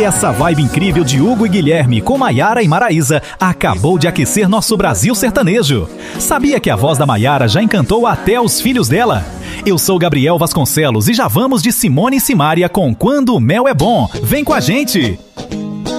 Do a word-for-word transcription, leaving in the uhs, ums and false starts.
Essa vibe incrível de Hugo e Guilherme com Maiara e Maraísa acabou de aquecer nosso Brasil sertanejo. Sabia que a voz da Maiara já encantou até os filhos dela? Eu sou Gabriel Vasconcelos e já vamos de Simone e Simaria com Quando o Mel é Bom. Vem com a gente!